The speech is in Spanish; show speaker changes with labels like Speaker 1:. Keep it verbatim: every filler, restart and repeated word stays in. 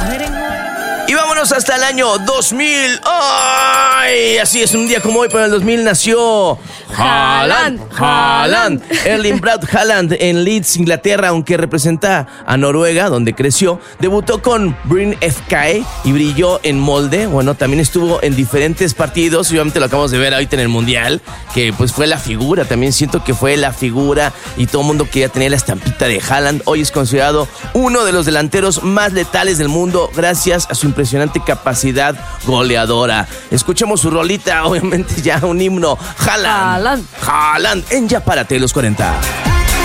Speaker 1: Y vámonos hasta el año dos mil. ¡Ay! Así es, un día como hoy, pero en el dos mil nació Haaland. Haaland. Erling Braut Haaland en Leeds, Inglaterra, aunque representa a Noruega, donde creció. Debutó con Bryn F K y brilló en Molde. Bueno, también estuvo en diferentes partidos. Obviamente lo acabamos de ver ahorita en el Mundial, que pues fue la figura. También siento que fue la figura y todo el mundo quería tener la estampita de Haaland. Hoy es considerado uno de los delanteros más letales del mundo gracias a su impresionante capacidad goleadora. Escuchemos su rolita, obviamente ya un himno. Haaland. Haaland. Haaland en Ya Párate los cuarenta.